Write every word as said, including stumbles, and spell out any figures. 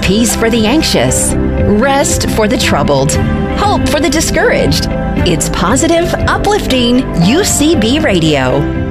Peace for the anxious, rest for the troubled, hope for the discouraged. It's positive, uplifting U C B Radio.